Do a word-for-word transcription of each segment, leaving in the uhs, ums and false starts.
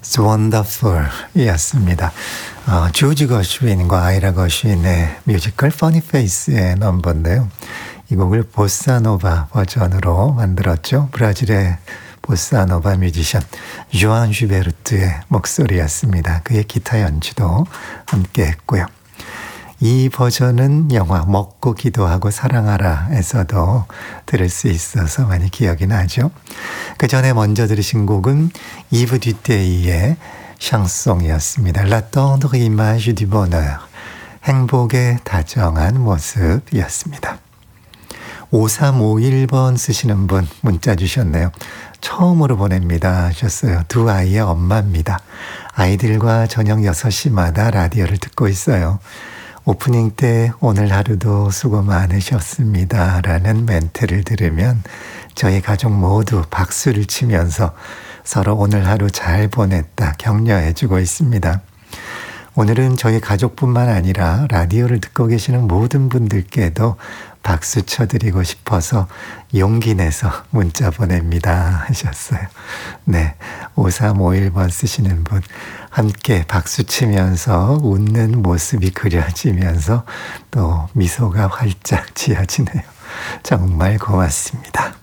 It's wonderful 이었습니다. 어, 조지 거슈윈과 아이라 거슈윈의 뮤지컬 Funny Face의 넘버인데요. 이 곡을 보사노바 버전으로 만들었죠. 브라질의 보사노바 뮤지션 조안 슈베르트의 목소리였습니다. 그의 기타 연주도 함께 했고요. 이 버전은 영화 먹고 기도하고 사랑하라에서도 들을 수 있어서 많이 기억이 나죠. 그 전에 먼저 들으신 곡은 이브 듀테이의 샹송이었습니다. La tendre image du bonheur, 행복의 다정한 모습이었습니다. 오삼오일 번 쓰시는 분 문자 주셨네요. 처음으로 보냅니다 하셨어요. 두 아이의 엄마입니다. 아이들과 저녁 여섯 시마다 라디오를 듣고 있어요. 오프닝 때 오늘 하루도 수고 많으셨습니다 라는 멘트를 들으면 저희 가족 모두 박수를 치면서 서로 오늘 하루 잘 보냈다 격려해주고 있습니다. 오늘은 저희 가족뿐만 아니라 라디오를 듣고 계시는 모든 분들께도 박수 쳐드리고 싶어서 용기 내서 문자 보냅니다 하셨어요. 네, 오삼오일 번 쓰시는 분 함께 박수 치면서 웃는 모습이 그려지면서 또 미소가 활짝 지어지네요. 정말 고맙습니다.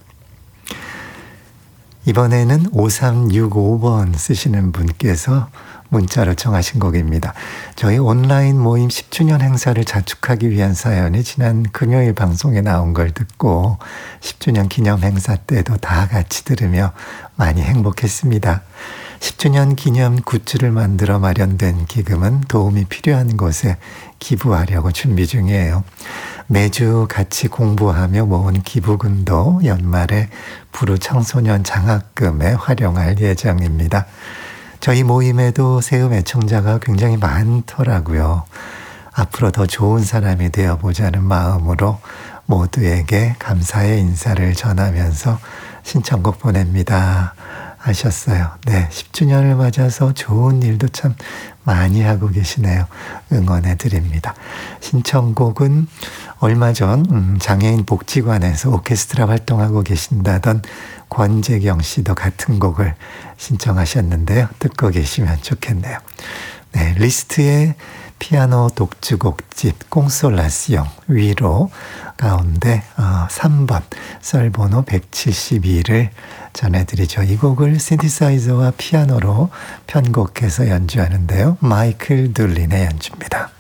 이번에는 오삼육오 번 쓰시는 분께서 문자로 청하신 곡입니다. 저희 온라인 모임 십 주년 행사를 자축하기 위한 사연이 지난 금요일 방송에 나온 걸 듣고 십 주년 기념 행사 때도 다 같이 들으며 많이 행복했습니다. 십 주년 기념 굿즈를 만들어 마련된 기금은 도움이 필요한 곳에 기부하려고 준비 중이에요. 매주 같이 공부하며 모은 기부금도 연말에 부르 청소년 장학금에 활용할 예정입니다. 저희 모임에도 새음 애청자가 굉장히 많더라고요. 앞으로 더 좋은 사람이 되어보자는 마음으로 모두에게 감사의 인사를 전하면서 신청곡 보냅니다 하셨어요. 네, 십 주년을 맞아서 좋은 일도 참 많이 하고 계시네요. 응원해 드립니다. 신청곡은 얼마 전 음, 장애인 복지관에서 오케스트라 활동하고 계신다던 권재경 씨도 같은 곡을 신청하셨는데요. 듣고 계시면 좋겠네요. 네, 리스트에 피아노 독주곡집 꽁솔라시옹 위로 가운데 어, 삼 번 썰번호 백칠십이를 전해드리죠. 이 곡을 신디사이저와 피아노로 편곡해서 연주하는데요. 마이클 둘린의 연주입니다.